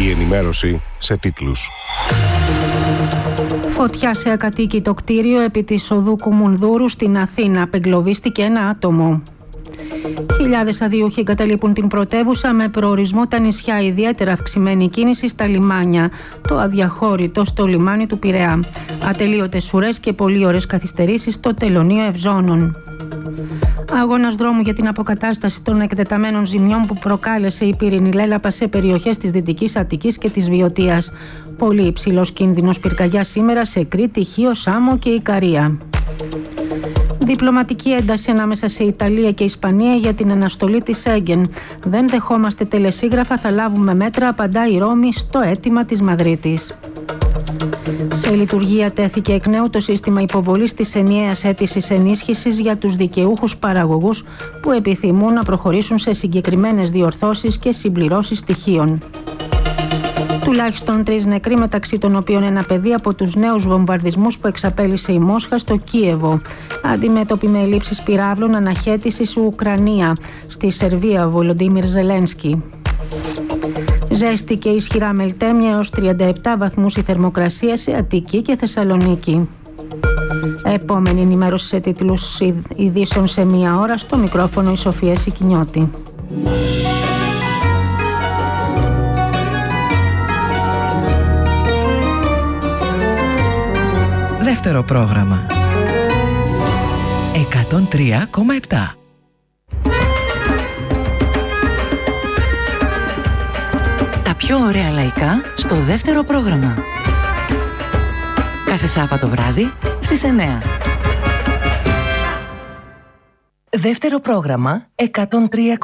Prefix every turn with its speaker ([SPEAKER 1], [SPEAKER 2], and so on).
[SPEAKER 1] Η ενημέρωση σε τίτλους.
[SPEAKER 2] Φωτιά σε ακατοίκητο κτίριο επί της οδού Κουμουνδούρου στην Αθήνα. Απεγκλωβίστηκε ένα άτομο. Χιλιάδες αδειούχοι εγκαταλείπουν την πρωτεύουσα με προορισμό τα νησιά, ιδιαίτερα αυξημένη κίνηση στα λιμάνια. Το αδιαχώρητο στο λιμάνι του Πειραιά. Ατελείωτες ουρές και πολύ ώρες καθυστερήσεις στο τελωνείο Ευζώνων. Αγώνας δρόμου για την αποκατάσταση των εκτεταμένων ζημιών που προκάλεσε η πυρηνή λέλαπα σε περιοχές της Δυτικής Αττικής και της Βιωτίας. Πολύ υψηλός κίνδυνος πυρκαγιάς σήμερα σε Κρήτη, Χίο, Σάμο και Ικαρία. Διπλωματική ένταση ανάμεσα σε Ιταλία και Ισπανία για την αναστολή της Σέγγεν. Δεν δεχόμαστε τελεσίγραφα, θα λάβουμε μέτρα, απαντά η Ρώμη στο αίτημα της Μαδρίτης. Σε λειτουργία τέθηκε εκ νέου το σύστημα υποβολής της ενιαίας αίτησης ενίσχυσης για τους δικαιούχους παραγωγούς που επιθυμούν να προχωρήσουν σε συγκεκριμένες διορθώσεις και συμπληρώσεις στοιχείων. Τουλάχιστον 3 νεκροί, μεταξύ των οποίων ένα παιδί από τους νέους βομβαρδισμούς που εξαπέλυσε η Μόσχα στο Κίεβο. Αντιμέτωποι με ελλείψεις πυράβλων, αναχέτηση στη Ουκρανία. Στη Σερβία, ο Βολοντίμιρ Ζελένσκι. Ζέστη και ισχυρά μελτέμια έως 37 βαθμούς η θερμοκρασία σε Αττική και Θεσσαλονίκη. Επόμενη ενημέρωση σε τίτλους ειδήσεων σε 1 ώρα. Στο μικρόφωνο η Σοφία Σικινιώτη.
[SPEAKER 3] Δεύτερο πρόγραμμα 103,7.
[SPEAKER 4] Τα πιο ωραία λαϊκά στο δεύτερο πρόγραμμα. Κάθε Σάββατο βράδυ στις 9.
[SPEAKER 3] Δεύτερο πρόγραμμα 103,7.